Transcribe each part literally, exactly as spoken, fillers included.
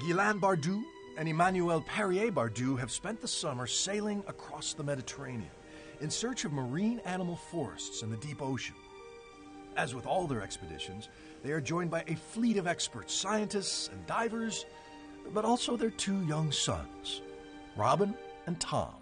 Guylain Bardou and Emmanuel Perrier-Bardou have spent the summer sailing across the Mediterranean in search of marine animal forests in the deep ocean. As with all their expeditions, they are joined by a fleet of experts, scientists, and divers, but also their two young sons, Robin and Tom.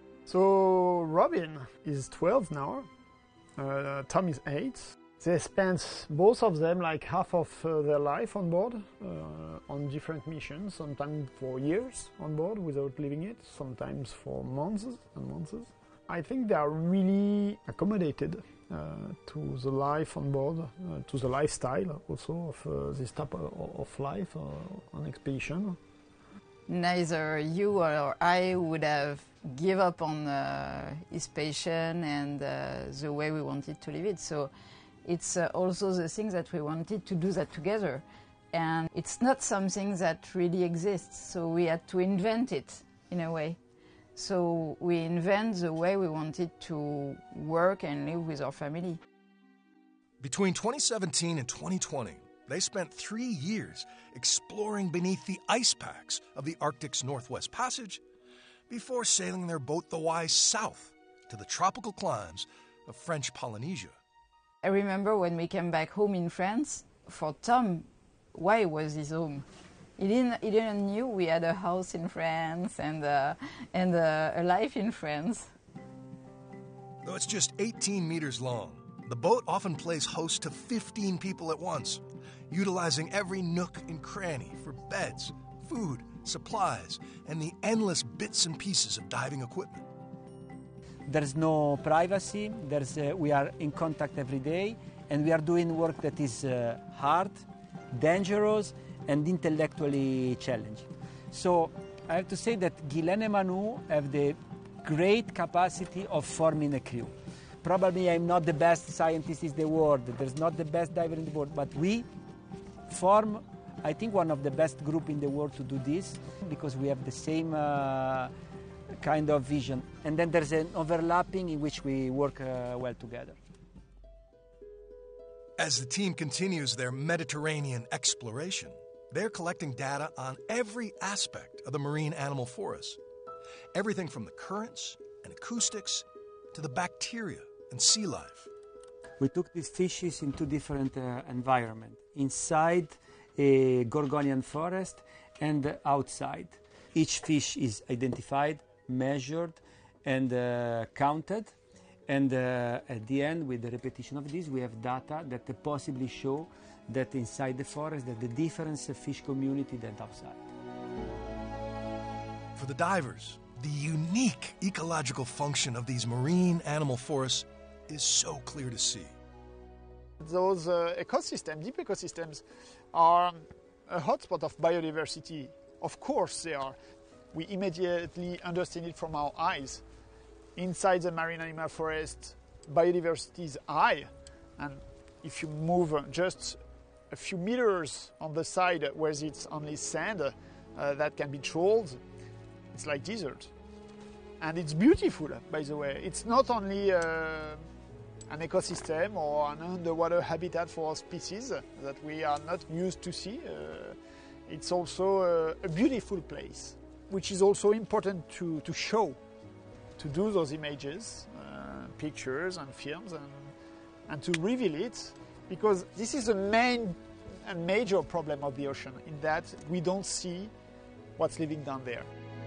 So Robin is twelve now, uh, Tom is eight. They spent, both of them, like half of uh, their life on board, uh, on different missions, sometimes for years on board without leaving it, sometimes for months and months. I think they are really accommodated uh, to the life on board, uh, to the lifestyle also of uh, this type of, of life uh, on expedition. Neither you or I would have give up on uh, his passion and uh, the way we wanted to live it. So it's uh, also the thing that we wanted to do that together. And it's not something that really exists, so we had to invent it in a way. So we invent the way we wanted to work and live with our family. Between twenty seventeen and twenty twenty, they spent three years exploring beneath the ice packs of the Arctic's Northwest Passage before sailing their boat the Wise south to the tropical climes of French Polynesia. I remember when we came back home in France, for Tom, why was his home? He didn't, he didn't knew we had a house in France and, uh, and uh, a life in France. Though it's just eighteen meters long, the boat often plays host to fifteen people at once, utilizing every nook and cranny for beds, food, supplies, and the endless bits and pieces of diving equipment. There's no privacy, There's, uh, we are in contact every day, and we are doing work that is uh, hard, dangerous, and intellectually challenging. So I have to say that Guylain and Manu have the great capacity of forming a crew. Probably I'm not the best scientist in the world, there's not the best diver in the world, but we form, I think, one of the best groups in the world to do this, because we have the same uh, kind of vision. And then there's an overlapping in which we work uh, well together. As the team continues their Mediterranean exploration, they're collecting data on every aspect of the marine animal forest. Everything from the currents and acoustics to the bacteria and sea life. We took these fishes in two different uh, environments, inside a Gorgonian forest and outside. Each fish is identified, measured, and uh, counted. And uh, at the end, with the repetition of this, we have data that possibly show that inside the forest, that the difference of fish community than outside. For the divers, the unique ecological function of these marine animal forests is so clear to see. Those uh, ecosystems, deep ecosystems, are a hotspot of biodiversity. Of course they are. We immediately understand it from our eyes. Inside the marine animal forest, biodiversity is high, and if you move just a few meters on the side where it's only sand uh, that can be trolled, it's like desert. And it's beautiful, by the way. It's not only uh, an ecosystem or an underwater habitat for species that we are not used to see. Uh, it's also a, a beautiful place, which is also important to, to show, to do those images, uh, pictures and films, and, and to reveal it, because this is the main and major problem of the ocean, in that we don't see what's living down there.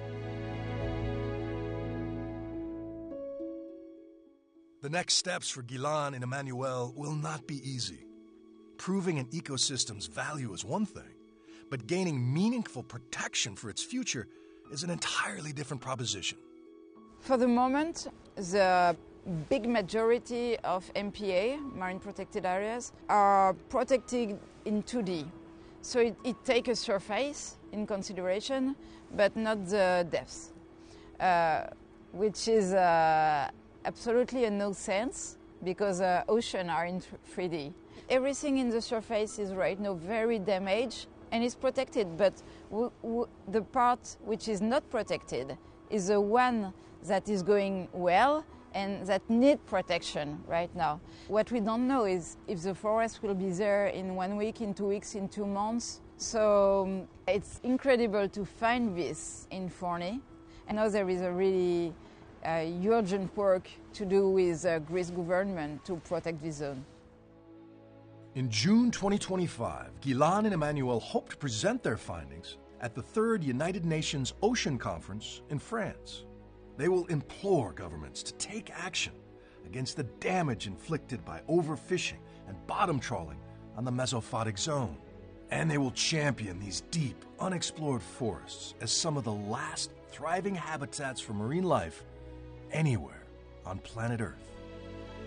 The next steps for Guylain and Emmanuel will not be easy. Proving an ecosystem's value is one thing, but gaining meaningful protection for its future is an entirely different proposition. For the moment, the big majority of M P A, marine protected areas, are protected in two D. So it, it takes a surface in consideration, but not the depth, uh, which is uh, absolutely a no sense, because uh, oceans are in three D. Everything in the surface is right now very damaged and is protected, but w w the part which is not protected is the one that is going well and that need protection right now. What we don't know is if the forest will be there in one week, in two weeks, in two months. So um, it's incredible to find this in Forney. I know there is a really uh, urgent work to do with the uh, Greece government to protect this zone. In June twenty twenty-five, Ghilan and Emmanuel hope to present their findings at the third United Nations Ocean Conference in France. They will implore governments to take action against the damage inflicted by overfishing and bottom trawling on the mesophotic zone. And they will champion these deep, unexplored forests as some of the last thriving habitats for marine life anywhere on planet Earth.